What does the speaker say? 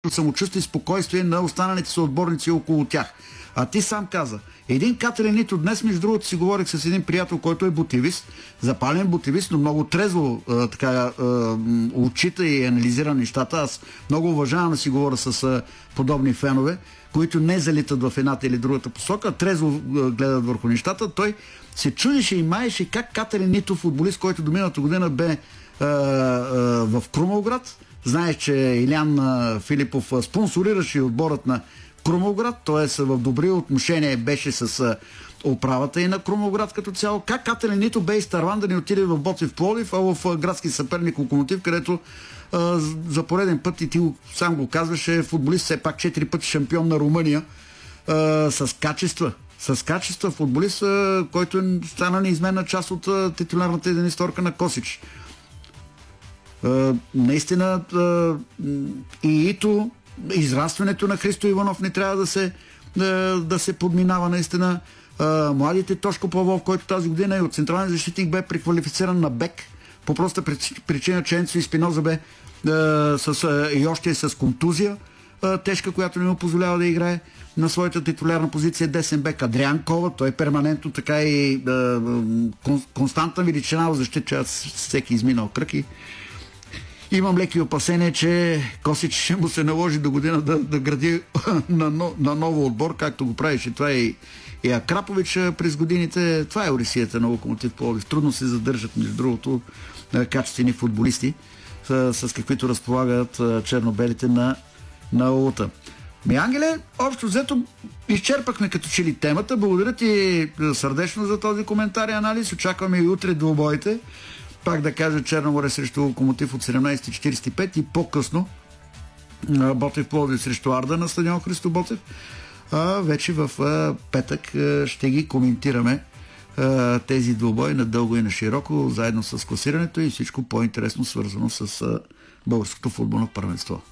самочувствие и спокойствие на останалите съотборници около тях. А ти сам каза, един Кателен Нито, днес между другото си говорих с един приятел, който е бутивист, запален бутивист, но много трезво отчита и анализира нещата. Аз много уважавам да си говоря с подобни фенове, които не залитат в едната или другата посока, а трезво гледат върху нещата. Той се чудеше и маеше как Кателен Нито, футболист, който до миналата година бе в Крумовград. Знаеш, че Илян Филипов спонсорираше отборът на Крумовград, т.е. в добри отношения беше с управата и на Крумовград като цяло. Как Кателен Нито бе изтърван да не отиде в Ботев Пловдив, а в градски съперник Локомотив, където за пореден път, и ти сам го казваше, футболист все пак 4 пъти шампион на Румъния, с качества. С качества футболист, който стана неизменна част от титулярната единисторка на Косич. Наистина израстването на Христо Иванов не трябва да се подминава наистина. Младите Тошко Павлов, който тази година и от централен защитник бе преквалифициран на бек, по проста причина, че Енцо Испиноза бе и още е с контузия тежка, която не му позволява да играе на своята титулярна позиция десен бек. Адриан Кова, той перманентно така и константна величина в защита, всеки изминал кръг и имам леки опасения, че Косич ще му се наложи до година да гради на ново отбор, както го правеше това и Акрапович през годините. Това е орисията на Локомотив Пловдив. Трудно се задържат, между другото, качествени футболисти, с каквито разполагат черно-белите на Лута. Ангеле, общо взето изчерпахме като че ли темата. Благодаря ти сърдечно за този коментар и анализ. Очакваме и утре двубоите. Пак да кажа, Черноморе срещу Локомотив от 17:45 и по-късно Ботев Пловдив срещу Арда на стадион Христо Ботев. Вече в петък ще ги коментираме тези двубои надълго и на широко, заедно с класирането и всичко по-интересно свързано с българското футболно първенство.